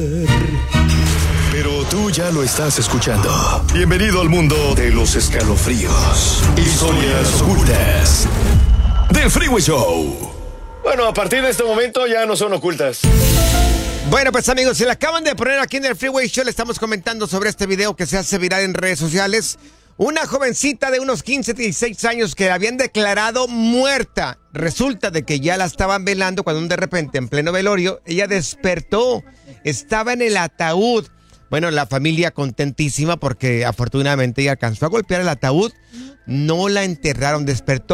Pero tú ya lo estás escuchando. Bienvenido al mundo de los escalofríos, historias ocultas del Freeway Show. Bueno, a partir de este momento ya no son ocultas. Bueno, pues amigos, se le acaban de poner aquí en el Freeway Show. Le estamos comentando sobre este video que se hace viral en redes sociales. Una jovencita de unos 15, 16 años que la habían declarado muerta. Resulta de que ya la estaban velando cuando de repente, en pleno velorio, ella despertó. Estaba en el ataúd. Bueno, la familia contentísima porque afortunadamente ella alcanzó a golpear el ataúd. No la enterraron, despertó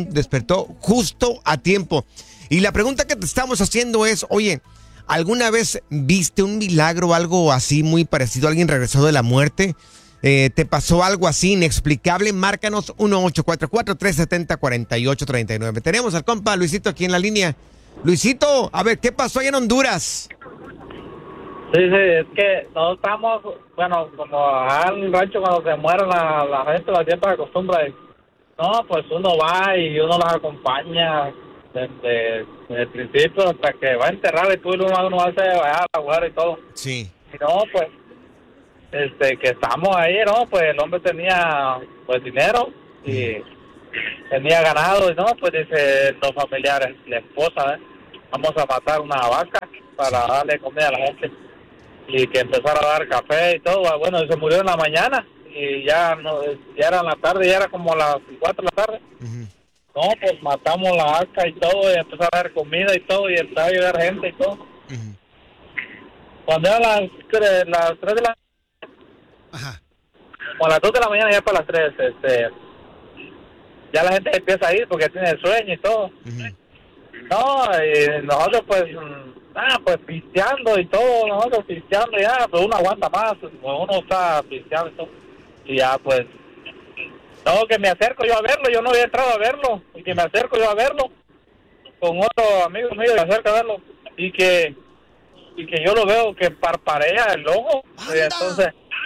justo a tiempo. Y la pregunta que te estamos haciendo es, oye, ¿alguna vez viste un milagro o algo así muy parecido? ¿Alguien regresó de la muerte? ¿Te pasó algo así inexplicable? Márcanos 1-844-370-4839. Tenemos al compa Luisito aquí en la línea. Luisito, a ver, ¿qué pasó allá en Honduras? Sí, es que nosotros estamos, bueno, como al rancho cuando se muere la gente, la siempre acostumbra, no, pues uno va y uno los acompaña desde el principio hasta que va a enterrar y tú uno va a la guerra y todo. Sí. Y no, pues, que estamos ahí, ¿no? Pues el hombre tenía, pues, dinero y tenía ganado y no, pues dice los familiares, la esposa, vamos a matar una vaca para darle comida a la gente. Y que empezara a dar café y todo. Bueno, se murió en la mañana y ya era en la tarde, ya era como las 4 de la tarde. Uh-huh. No, pues matamos la vaca y todo, y empezó a dar comida y todo, y empezó a llegar gente y todo. Uh-huh. Cuando eran las 3 de la... Ajá. O a las 2 de la mañana, ya para las 3, ya la gente empieza a ir porque tiene sueño y todo. Uh-huh. No, y nosotros pues pisteando y todo, nosotros pisteando ya, pues uno aguanta más, uno está pisteando y todo. Y ya pues, no, que me acerco yo a verlo, yo no había entrado a verlo, y que me acerco yo a verlo, con otro amigo mío, me acerco a verlo, y que yo lo veo que parparea el ojo, y entonces,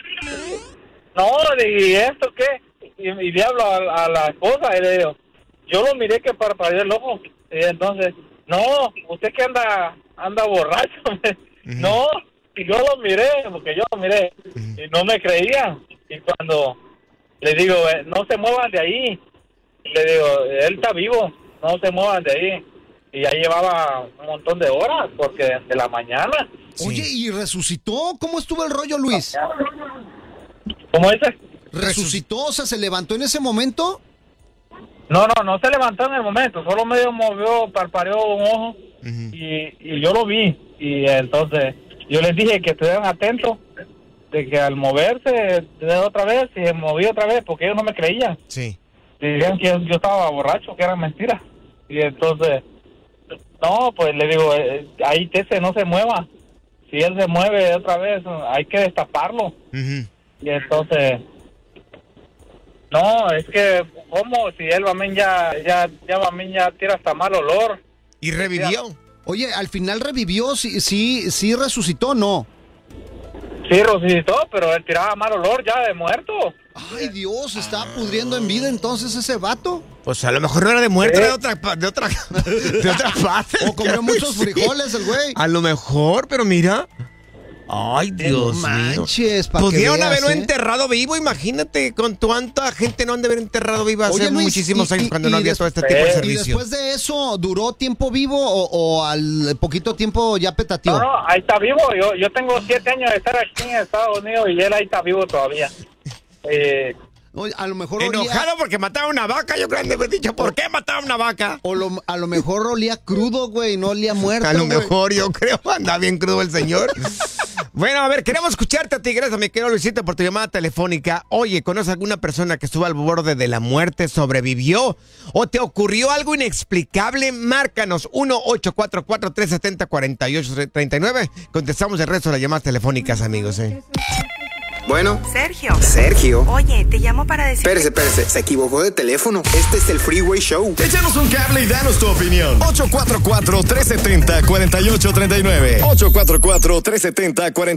no, ¿y esto qué? Y le hablo a la esposa, y le digo, yo lo miré que parpadeó el ojo, y entonces, no, usted que anda borracho. Uh-huh. No, y yo lo miré, porque yo lo miré, uh-huh. Y no me creía. Y cuando le digo, no se muevan de ahí, le digo, él está vivo, no se muevan de ahí. Y ya llevaba un montón de horas, porque de la mañana. Sí. Oye, ¿y resucitó? ¿Cómo estuvo el rollo, Luis? ¿Cómo dice? ¿Resucitó? O sea, ¿se levantó en ese momento? No se levantó en el momento, solo medio movió, parpadeó un ojo. Uh-huh. Y yo lo vi, y entonces yo les dije que estuvieran atentos de que al moverse de otra vez, y se movía otra vez, porque ellos no me creían. Sí. Dijeron que yo estaba borracho, que era mentira. Y entonces, no, pues le digo, ahí ese no se mueva. Si él se mueve otra vez, hay que destaparlo. Uh-huh. Y entonces, no, es que, ¿cómo? Si él ya tira hasta mal olor. ¿Y revivió? Oye, al final revivió, sí resucitó, ¿no? Sí, resucitó, pero él tiraba mal olor ya de muerto. Ay, Dios, ¿se estaba pudriendo en vida entonces ese vato? Pues a lo mejor no era de muerte, era de otra parte. O comió muchos frijoles el güey. A lo mejor, pero mira. Ay, Dios mío. Manches, pudieron haberlo enterrado vivo, imagínate, con cuánta gente no han de haber enterrado vivo hace muchísimos años cuando no había todo este tipo de servicio. ¿Y después de eso duró tiempo vivo o al poquito tiempo ya petateó? No, ahí está vivo. Yo tengo 7 años de estar aquí en Estados Unidos y él ahí está vivo todavía. Oye, a lo mejor enojado porque mataron una vaca, yo creo que me he dicho, ¿por qué mataron una vaca? A lo mejor olía crudo, güey, no olía muerto. A lo mejor, yo creo, anda bien crudo el señor. Bueno, a ver, queremos escucharte a ti, gracias mi querido Luisito por tu llamada telefónica. Oye, ¿conoces alguna persona que estuvo al borde de la muerte, sobrevivió o te ocurrió algo inexplicable? Márcanos 1-844-370-4839. Contestamos el resto de las llamadas telefónicas, amigos. Bueno. Sergio. Oye, te llamo para decir... Espérese, se equivocó de teléfono. Este es el Freeway Show. Échanos un cable y danos tu opinión. 844-370-4839. 844-370-4839.